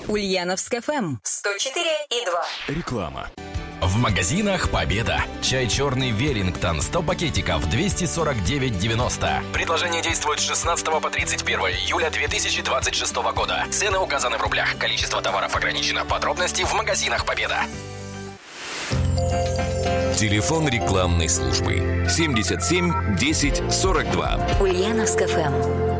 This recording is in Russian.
Ульяновск ФМ 104,2. Реклама. В магазинах «Победа». Чай черный «Веллингтон» 100 пакетиков 249,90. Предложение действует с 16 по 31 июля 2026 года. Цены указаны в рублях. Количество товаров ограничено. Подробности в магазинах «Победа». Телефон рекламной службы 77 10 42. Ульяновск ФМ.